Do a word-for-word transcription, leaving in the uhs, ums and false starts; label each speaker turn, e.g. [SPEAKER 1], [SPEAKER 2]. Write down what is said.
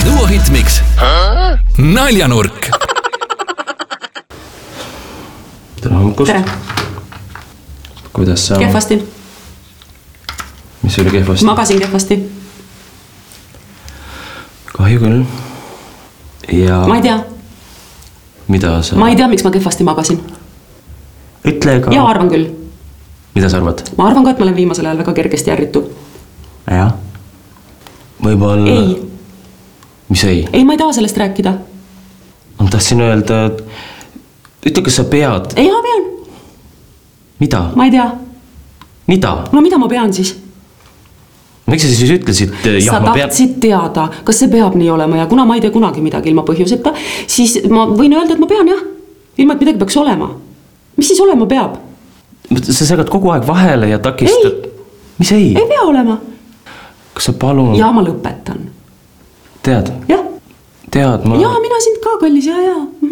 [SPEAKER 1] Duo Hitmix Naljanurk.
[SPEAKER 2] Tere hommikust.
[SPEAKER 3] Tere.
[SPEAKER 2] Kuidas sa?
[SPEAKER 3] Kehvasti.
[SPEAKER 2] Mis oli kehvasti?
[SPEAKER 3] Magasin kehvasti.
[SPEAKER 2] Kahju küll. Ja...
[SPEAKER 3] Ma ei tea.
[SPEAKER 2] Mida sa...
[SPEAKER 3] Ma ei tea, miks ma kehvasti magasin.
[SPEAKER 2] Ütle ka...
[SPEAKER 3] Ja arvan küll.
[SPEAKER 2] Mida sa arvad?
[SPEAKER 3] Ma arvan ka, et ma olen viimasel ajal väga kergesti ärritu.
[SPEAKER 2] Jah. Võib-olla...
[SPEAKER 3] Ei.
[SPEAKER 2] Mis ei?
[SPEAKER 3] Ei, ma ei taha sellest rääkida.
[SPEAKER 2] Ma tahtsin öelda... Ütle, kas sa pead...
[SPEAKER 3] Ei, ma pean.
[SPEAKER 2] Mida?
[SPEAKER 3] Ma ei tea.
[SPEAKER 2] Mida?
[SPEAKER 3] No mida ma pean siis?
[SPEAKER 2] Miks sa siis ütlesid...
[SPEAKER 3] Sa tahtsid teada, kas see peab nii olema ja kuna ma ei tee kunagi midagi ilma põhjuseta, siis ma võin öelda, et ma pean jah. Ilma, et midagi peaks olema. Mis siis olema peab?
[SPEAKER 2] Sa segad kogu aeg vahele ja takistad...
[SPEAKER 3] Ei.
[SPEAKER 2] Mis ei?
[SPEAKER 3] Ei pea olema.
[SPEAKER 2] Kas sa palun...
[SPEAKER 3] Ja ma lõpetan.
[SPEAKER 2] Tead?
[SPEAKER 3] Jah.
[SPEAKER 2] Tead, ma...
[SPEAKER 3] Ja mina sind ka kallis, ja, ja.